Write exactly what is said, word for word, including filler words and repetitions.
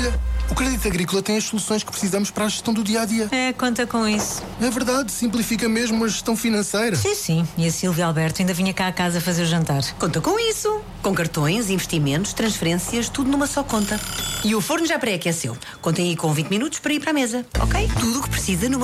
Olha, o Crédito Agrícola tem as soluções que precisamos para a gestão do dia-a-dia. É, conta com isso. É verdade, simplifica mesmo a gestão financeira. Sim, sim. E a Silvia Alberto ainda vinha cá a casa fazer o jantar. Conta com isso. Com cartões, investimentos, transferências, tudo numa só conta. E o forno já pré-aqueceu. Contem aí com vinte minutos para ir para a mesa, ok? Tudo o que precisa numa